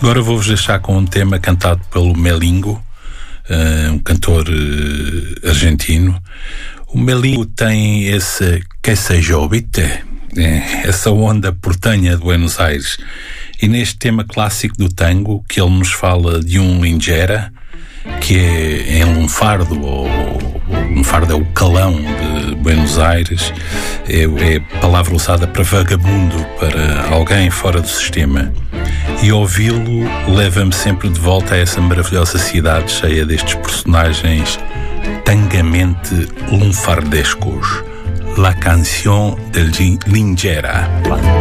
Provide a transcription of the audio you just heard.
Agora vou-vos deixar com um tema cantado pelo Melingo, um cantor argentino. O Melingo tem esse que seja viste, essa onda portenha de Buenos Aires. E neste tema clássico do tango, que ele nos fala de um lingeira, que é em lunfardo, ou lunfardo é o calão de Buenos Aires, é palavra usada para vagabundo, para alguém fora do sistema. E ouvi-lo leva-me sempre de volta a essa maravilhosa cidade cheia destes personagens tangamente lunfardescos. La canción del lingeira.